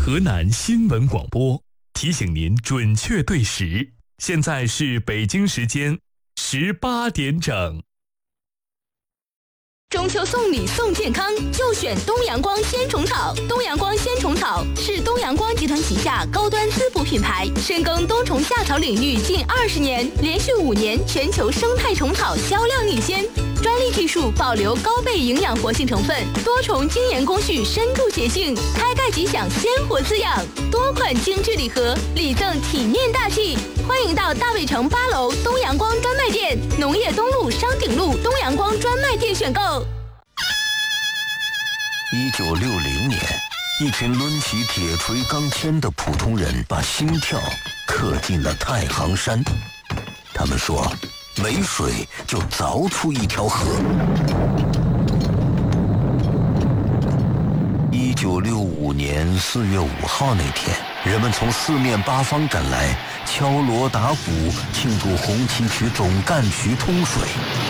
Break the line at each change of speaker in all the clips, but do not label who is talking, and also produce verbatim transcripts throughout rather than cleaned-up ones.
河南新闻广播提醒您准确对时，现在是北京时间十八点整。
中秋送礼送健康，就选东阳光鲜虫草。东阳光鲜虫草是东阳光集团旗下高端滋补品牌，深耕冬虫夏草领域近二十年，连续五年全球生态虫草销量领先。专利技术保留高倍营养活性成分，多重精研工序深度洁净，开盖即享鲜活滋养。多款精致礼盒，礼赠体面大气。欢迎到大卫城八楼东阳光专卖店、农业东路商鼎路东阳光专卖店选购。
一九六零年，一群抡起铁锤钢钎的普通人把心跳刻进了太行山。他们说，没水就凿出一条河。一九六五年四月五号那天，人们从四面八方赶来，敲锣打鼓庆祝红旗渠总干渠通水。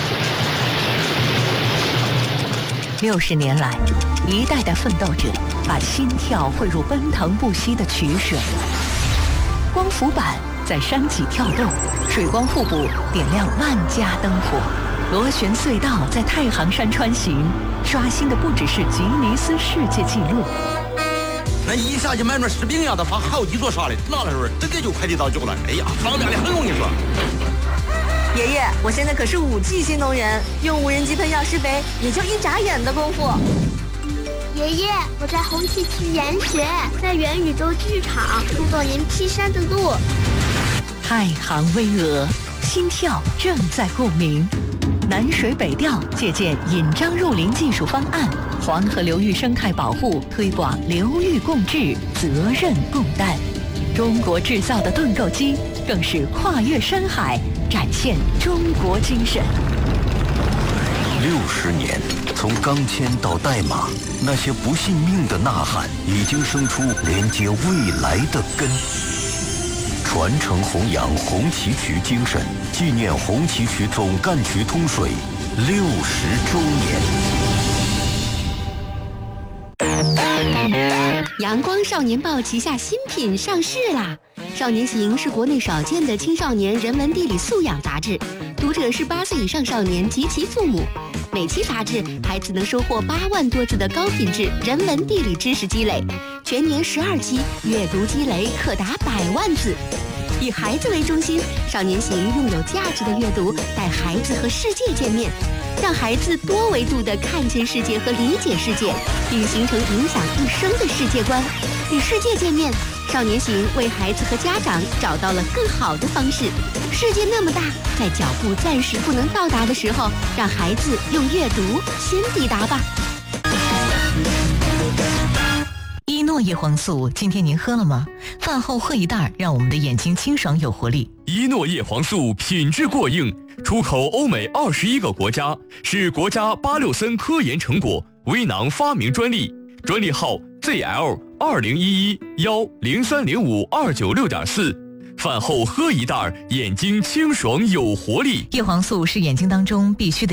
六十年来，一代代奋斗者把心跳汇入奔腾不息的渠水。光伏板在山脊跳动，水光瀑布点亮万家灯火。螺旋隧道在太行山穿行，刷新的不只是吉尼斯世界纪录。
那一下就买那士兵呀，他发好几座沙的，拿来时候这个就快递到酒了。哎呀，方便的很，我跟你说。
爷爷，我现在可是五 G 新农人，用无人机喷药施肥也就一眨眼的功夫。
爷爷，我在红旗渠研学，在元宇宙剧场路过您披山的路。
太行巍峨，心跳正在共鸣。南水北调借鉴引漳入林技术方案，黄河流域生态保护推广流域共治，责任共担。中国制造的盾构机更是跨越山海，展现中国精神。
六十年，从钢钎到代码，那些不信命的呐喊，已经生出连接未来的根。传承弘扬红旗渠精神，纪念红旗渠总干渠通水六十周
年。阳光少年报旗下新品上市啦！少年行是国内少见的青少年人文地理素养杂志，读者是八岁以上少年及其父母。每期杂志，孩子能收获八万多字的高品质人文地理知识积累，全年十二期，阅读积累可达百万字。以孩子为中心，少年行用有价值的阅读带孩子和世界见面，让孩子多维度地看见世界和理解世界，并形成影响一生的世界观。与世界见面，少年行为孩子和家长找到了更好的方式。世界那么大，在脚步暂时不能到达的时候，让孩子用阅读先抵达吧。
伊诺叶黄素，今天您喝了吗？饭后喝一袋，让我们的眼睛清爽有活力。
伊诺叶黄素品质过硬，出口欧美二十一个国家，是国家巴六森科研成果，微囊发明专利，专利号 Z L 二零一一幺零三零五二九六点四。饭后喝一袋，眼睛清爽有活力。
叶黄素是眼睛当中必须的